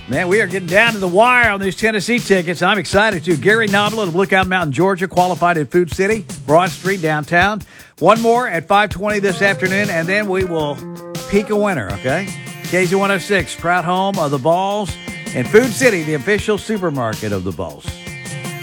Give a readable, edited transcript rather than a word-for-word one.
Man, we are getting down to the wire on these Tennessee tickets. I'm excited too. Gary Knobloch of Lookout Mountain, Georgia, qualified at Food City, Broad Street, downtown. One more at 5:20 this afternoon, and then we will pick a winner, okay? KZ106, proud home of the Vols, and Food City, the official supermarket of the Vols.